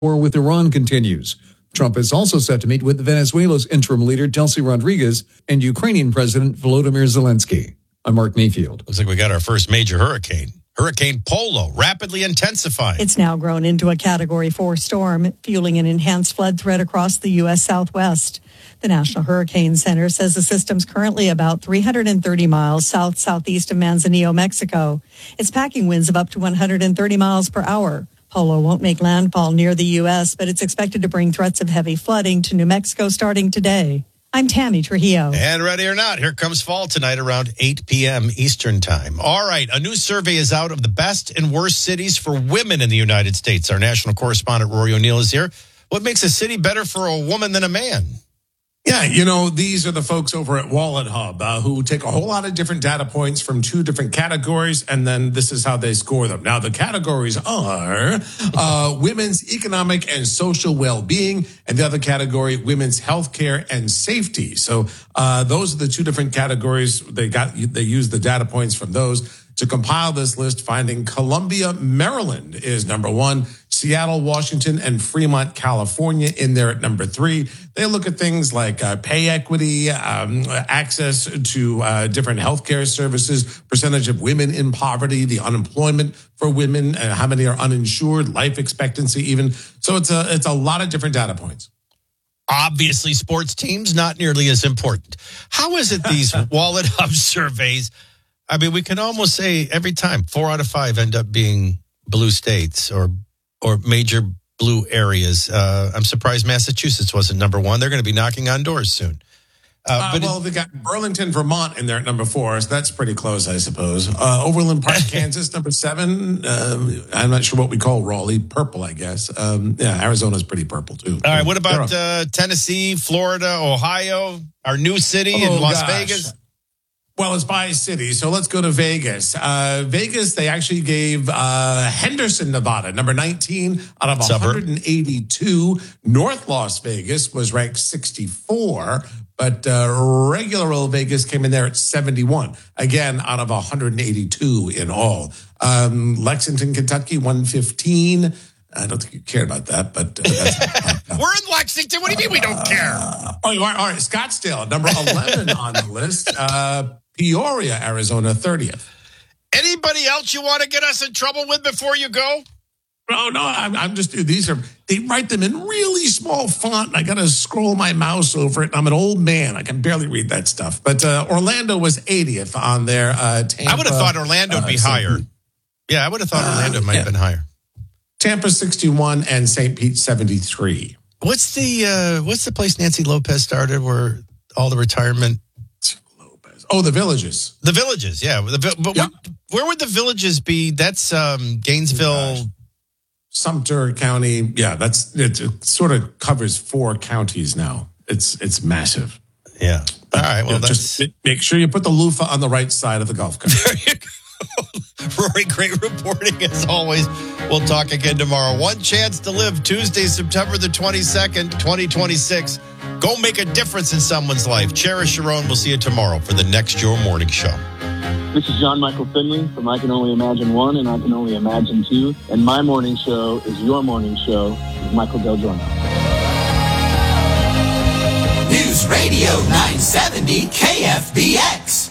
war with Iran continues. Trump is also set to meet with Venezuela's interim leader, Delcy Rodriguez, and Ukrainian President Volodymyr Zelensky. I'm Mark Mayfield. Looks like we got our first major hurricane. Hurricane Polo, rapidly intensifying. It's now grown into a Category 4 storm, fueling an enhanced flood threat across the U.S. Southwest. The National Hurricane Center says the system's currently about 330 miles south-southeast of Manzanillo, Mexico. It's packing winds of up to 130 miles per hour. Polo won't make landfall near the U.S., but it's expected to bring threats of heavy flooding to New Mexico starting today. I'm Tammy Trujillo. And ready or not, here comes fall tonight around 8 p.m. Eastern time. All right, a new survey is out of the best and worst cities for women in the United States. Our national correspondent, Rory O'Neill, is here. What makes a city better for a woman than a man? Yeah, these are the folks over at Wallet Hub who take a whole lot of different data points from two different categories, and then this is how they score them. Now, the categories are women's economic and social well-being, and the other category, women's healthcare and safety. So those are the two different categories. They use the data points from those to compile this list, finding Columbia, Maryland is number one, Seattle, Washington, and Fremont, California in there at number three. They look at things like pay equity, access to different healthcare services, percentage of women in poverty, the unemployment for women, how many are uninsured, life expectancy even. So it's a lot of different data points. Obviously, sports teams, not nearly as important. How is it these Wallet Hub surveys, I mean, we can almost say every time 4 out of 5 end up being blue states or major blue areas. I'm surprised Massachusetts wasn't number one. They're going to be knocking on doors soon. They got Burlington, Vermont in there at number 4, so that's pretty close, I suppose. Overland Park, Kansas, number 7. I'm not sure what we call Raleigh. Purple, I guess. Arizona's pretty purple, too. All right, what about Tennessee, Florida, Ohio, our new city in Las Vegas? Well, it's by city, so let's go to Vegas. Vegas, they actually gave Henderson, Nevada, number 19 out of 182. North Las Vegas was ranked 64, but regular old Vegas came in there at 71, again, out of 182 in all. Lexington, Kentucky, 115. I don't think you care about that, but we're in Lexington. What do you mean we don't care? All right. Scottsdale, number 11 on the list. Peoria, Arizona, 30th. Anybody else you want to get us in trouble with before you go? No, I'm just, they write them in really small font, and I got to scroll my mouse over it. I'm an old man. I can barely read that stuff. But Orlando was 80th on there. Tampa, I would have thought Orlando would be higher. Yeah, I would have thought Orlando might have been higher. Tampa 61 and St. Pete 73. What's the place Nancy Lopez started where all the retirement? Oh, the Villages. The Villages, yeah. Where would the Villages be? That's Gainesville, Sumter County. Yeah, it sort of covers 4 counties now. It's massive. Yeah. All right. Well, just make sure you put the loofah on the right side of the golf cart. There you go. Rory, great reporting as always. We'll talk again tomorrow. One chance to live, Tuesday, September the 22nd, 2026. Go make a difference in someone's life. Cherish your own. We'll see you tomorrow for the next Your Morning Show. This is John Michael Finley from I Can Only Imagine 1 and I Can Only Imagine 2. And my morning show is Your Morning Show with Michael Del Giorno. News Radio 970 KFBX.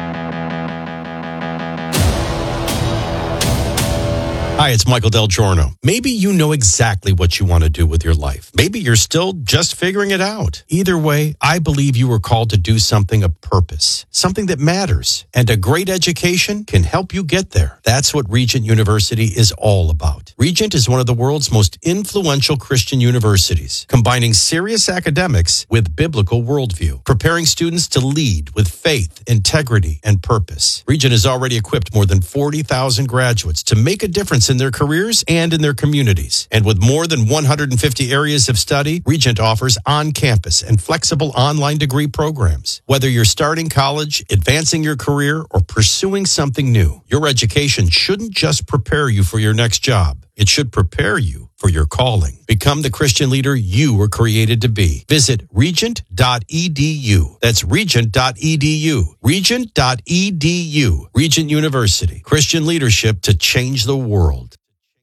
Hi, it's Michael Del Giorno. Maybe you know exactly what you want to do with your life. Maybe you're still just figuring it out. Either way, I believe you were called to do something of purpose, something that matters, and a great education can help you get there. That's what Regent University is all about. Regent is one of the world's most influential Christian universities, combining serious academics with biblical worldview, preparing students to lead with faith, integrity, and purpose. Regent has already equipped more than 40,000 graduates to make a difference in their careers and in their communities. And with more than 150 areas of study, Regent offers on-campus and flexible online degree programs. Whether you're starting college, advancing your career, or pursuing something new, your education shouldn't just prepare you for your next job. It should prepare you for your calling. Become the Christian leader you were created to be. Visit regent.edu. That's regent.edu. Regent.edu. Regent University. Christian leadership to change the world.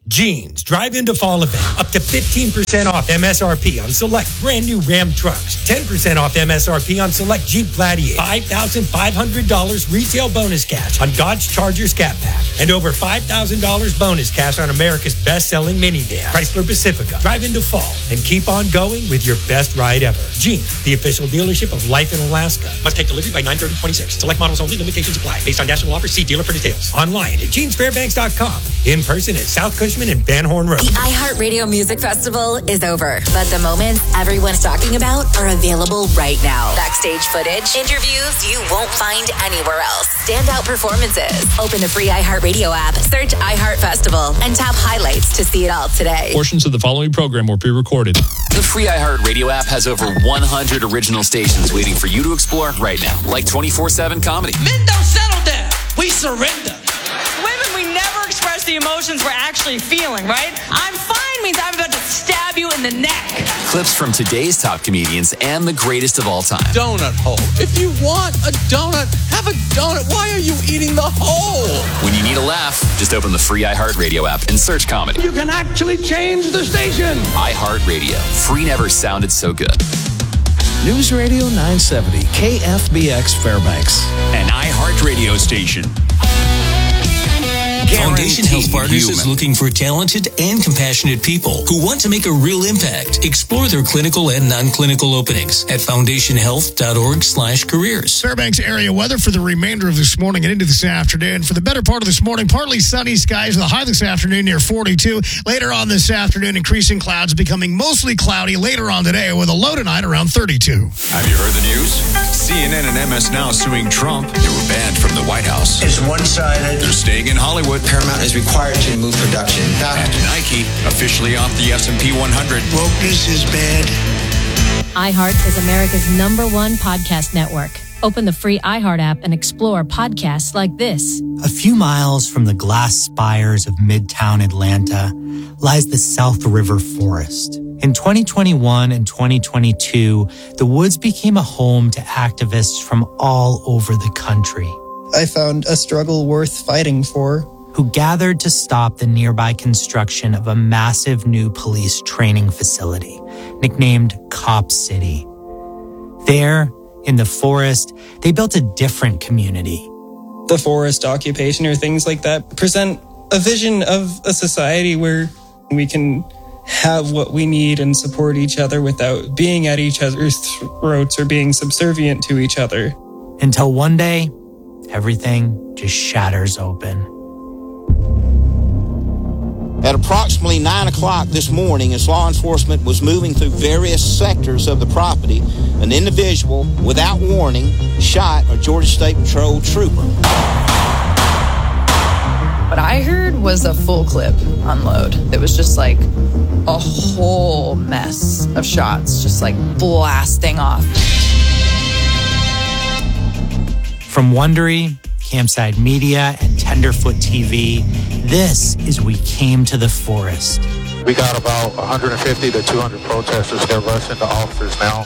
Jeans Drive Into Fall Event. Up to 15% off MSRP on select brand new Ram trucks. 10% off MSRP on select Jeep Gladiator. $5,500 retail bonus cash on Dodge Charger Scat Pack. And over $5,000 bonus cash on America's best-selling minivan, Chrysler Pacifica. Drive into fall and keep on going with your best ride ever. Jeans, the official dealership of Life in Alaska. Must take delivery by 9/30/26. Select models only. Limitations apply. Based on national offers, see dealer for details. Online at jeansfairbanks.com. In person at South Cushman and Van Horn Road. The iHeartRadio Music Festival is over, but the moments everyone's talking about are available right now. Backstage footage, interviews you won't find anywhere else, standout performances. Open the free iHeartRadio app, search iHeart Festival, and tap highlights to see it all today. Portions of the following program were pre-recorded. The free iHeartRadio app has over 100 original stations waiting for you to explore right now, like 24/7 comedy. Men don't settle down. We surrender. Women, we never express the emotions we're actually feeling, right? I'm fine means I'm about to stab you in the neck. Clips from today's top comedians and the greatest of all time. Donut hole. If you want a donut, have a donut. Why are you eating the hole? When you need a laugh, just open the free iHeartRadio app and search comedy. You can actually change the station. iHeartRadio. Free never sounded so good. News Radio 970, KFBX Fairbanks. An iHeartRadio station. Foundation Health Partners is looking for talented and compassionate people who want to make a real impact. Explore their clinical and non-clinical openings at foundationhealth.org/careers. Fairbanks area weather for the remainder of this morning and into this afternoon. For the better part of this morning, partly sunny skies with a high this afternoon near 42. Later on this afternoon, increasing clouds becoming mostly cloudy later on today with a low tonight around 32. Have you heard the news? CNN and MS Now suing Trump. They were banned from the White House. It's one-sided. They're staying in Hollywood. Paramount is required to move production. And Nike, officially off the S&P 100. Wokeness is bad. iHeart is America's #1 podcast network. Open the free iHeart app and explore podcasts like this. A few miles from the glass spires of Midtown Atlanta lies the South River Forest. In 2021 and 2022, the woods became a home to activists from all over the country. I found a struggle worth fighting for. Who gathered to stop the nearby construction of a massive new police training facility, nicknamed Cop City. There, in the forest, they built a different community. The forest occupation or things like that present a vision of a society where we can have what we need and support each other without being at each other's throats or being subservient to each other. Until one day, everything just shatters open. At approximately 9 o'clock this morning, as law enforcement was moving through various sectors of the property, an individual, without warning, shot a Georgia State Patrol trooper. What I heard was a full clip unload. It was just like a whole mess of shots, just like blasting off. From Wondery, Campside Media, and Tenderfoot TV, this is We Came to the Forest. We got about 150 to 200 protesters. They're rushing the officers now.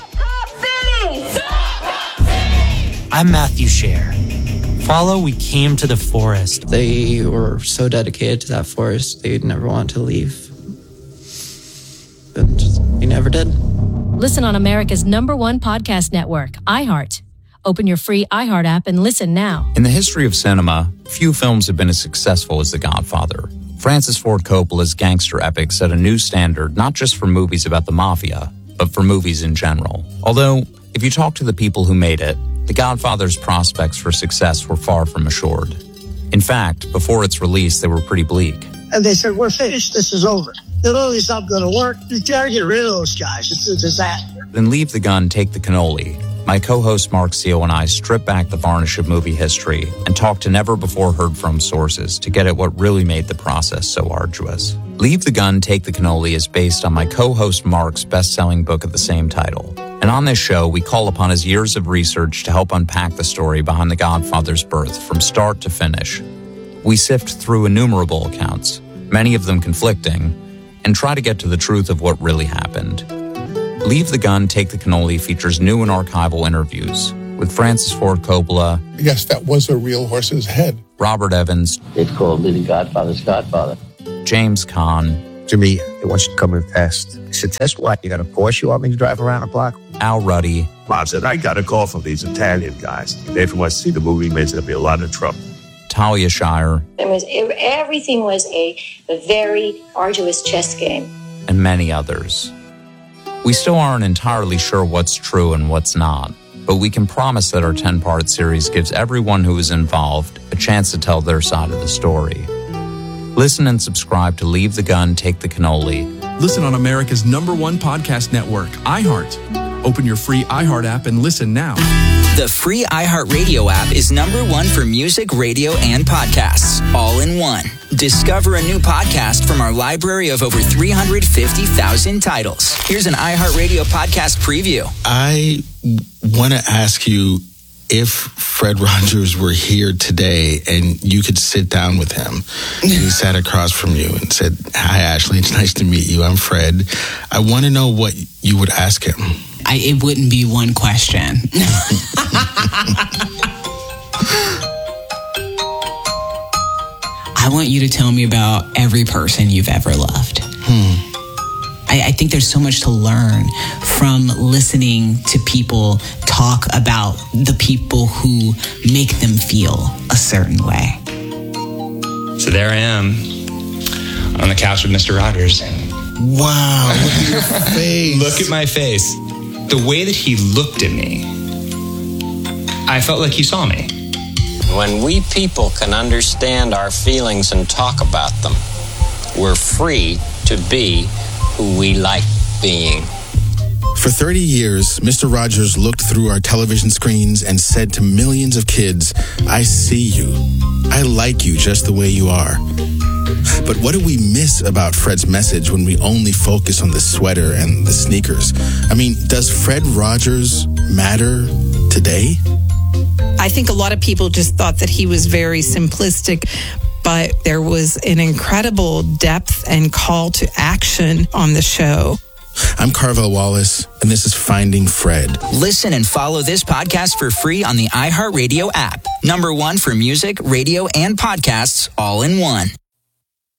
I'm Matthew Scher. Follow We Came to the Forest. They were so dedicated to that forest, they'd never want to leave. But they never did. Listen on America's #1 podcast network, iHeart. Open your free iHeart app and listen now. In the history of cinema, few films have been as successful as The Godfather. Francis Ford Coppola's gangster epic set a new standard not just for movies about the mafia, but for movies in general. Although, if you talk to the people who made it, The Godfather's prospects for success were far from assured. In fact, before its release, they were pretty bleak. And they said, we're finished. This is over. The movie's not going to work. You got to get rid of those guys. It's a disaster. Then Leave the Gun, Take the Cannoli. My co-host Mark Seal and I strip back the varnish of movie history and talk to never-before-heard-from sources to get at what really made the process so arduous. Leave the Gun, Take the Cannoli is based on my co-host Mark's best-selling book of the same title. And on this show, we call upon his years of research to help unpack the story behind The Godfather's birth from start to finish. We sift through innumerable accounts, many of them conflicting, and try to get to the truth of what really happened. Leave the Gun, Take the Cannoli features new and archival interviews with Francis Ford Coppola. Yes, that was a real horse's head. Robert Evans. It's called Living Godfather's Godfather. James Caan, Jimmy, they want you to come and test. I said, test what? You got a Porsche you want me to drive around the block? Al Ruddy, Bob said, I got a call from these Italian guys. They want to see the movie, means there'll be a lot of trouble. Talia Shire, Everything was a very arduous chess game. and many others. We still aren't entirely sure what's true and what's not, but we can promise that our 10-part series gives everyone who is involved a chance to tell their side of the story. Listen and subscribe to Leave the Gun, Take the Cannoli. Listen on America's #1 podcast network, iHeart. Open your free iHeart app and listen now. The free iHeartRadio app is #1 for music, radio, and podcasts, all in one. Discover a new podcast from our library of over 350,000 titles. Here's an iHeartRadio podcast preview. I want to ask you, if Fred Rogers were here today and you could sit down with him and he sat across from you and said, "Hi, Ashley, it's nice to meet you. I'm Fred." I want to know what you would ask him. It wouldn't be one question. I want you to tell me about every person you've ever loved. I think there's so much to learn from listening to people talk about the people who make them feel a certain way. So there I am on the couch with Mr. Rogers. Wow, look at your face. Look at my face. The way that he looked at me, I felt like he saw me. When we people can understand our feelings and talk about them, we're free to be who we like being. For 30 years, Mr. Rogers looked through our television screens and said to millions of kids, "I see you. I like you just the way you are." But what do we miss about Fred's message when we only focus on the sweater and the sneakers? I mean, does Fred Rogers matter today? I think a lot of people just thought that he was very simplistic, but there was an incredible depth and call to action on the show. I'm Carvel Wallace, and this is Finding Fred. Listen and follow this podcast for free on the iHeartRadio app. #1 for music, radio, and podcasts, all in one.